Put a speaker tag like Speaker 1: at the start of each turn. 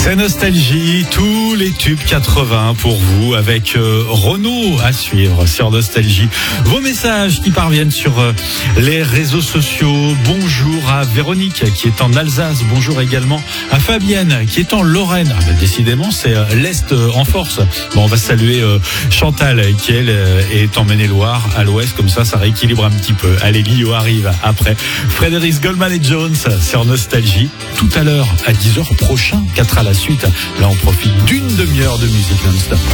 Speaker 1: C'est Nostalgie, tous les tubes 80 pour vous avec Renaud à suivre sur Nostalgie. Vos messages qui parviennent sur les réseaux sociaux. Bonjour à Véronique qui est en Alsace. Bonjour également à Fabienne qui est en Lorraine. Décidément, c'est l'Est en force. Bon, on va saluer Chantal qui, elle, est en Maine-et-Loire à l'Ouest. Comme ça rééquilibre un petit peu. Allez, Guillaume arrive après. Frédéric Goldman et Jones sur Nostalgie. Tout à l'heure, à 10h prochain, 4 à la suite. Là, on profite d'une demi-heure de musique non-stop.